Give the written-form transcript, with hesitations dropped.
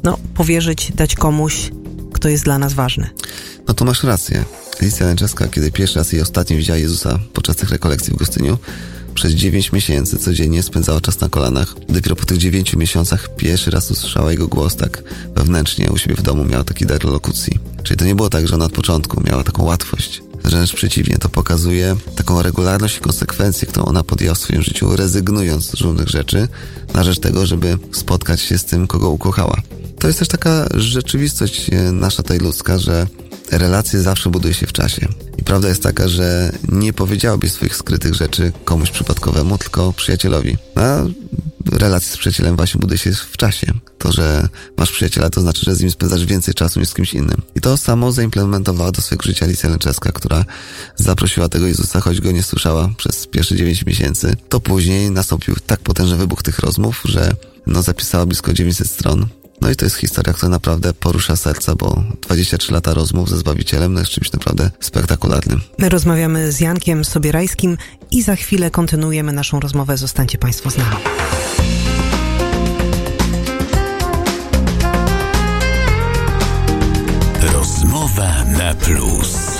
powierzyć, dać komuś, kto jest dla nas ważny. No to masz rację. Alicja Lęczewska, kiedy pierwszy raz i ostatnio widziała Jezusa podczas tych rekolekcji w Gostyniu, przez 9 miesięcy codziennie spędzała czas na kolanach. Dopiero po tych 9 miesiącach pierwszy raz usłyszała jego głos tak wewnętrznie u siebie w domu, miała taki dar lokucji. Czyli to nie było tak, że ona od początku miała taką łatwość. Wręcz przeciwnie, to pokazuje taką regularność i konsekwencję, którą ona podjęła w swoim życiu, rezygnując z różnych rzeczy na rzecz tego, żeby spotkać się z tym, kogo ukochała. To jest też taka rzeczywistość nasza tej ludzka, że relacje zawsze buduje się w czasie. I prawda jest taka, że nie powiedziałabyś swoich skrytych rzeczy komuś przypadkowemu, tylko przyjacielowi. A relacje z przyjacielem właśnie buduje się w czasie. To, że masz przyjaciela, to znaczy, że z nim spędzasz więcej czasu niż z kimś innym. I to samo zaimplementowała do swojego życia Alicja Lęczewska, która zaprosiła tego Jezusa, choć go nie słyszała przez pierwsze 9 miesięcy. To później nastąpił tak potężny wybuch tych rozmów, że zapisała blisko 900 stron. No i to jest historia, która naprawdę porusza serca, bo 23 lata rozmów ze Zbawicielem jest czymś naprawdę spektakularnym. Rozmawiamy z Jankiem Sobierajskim i za chwilę kontynuujemy naszą rozmowę. Zostańcie Państwo z nami. Rozmowa na plus.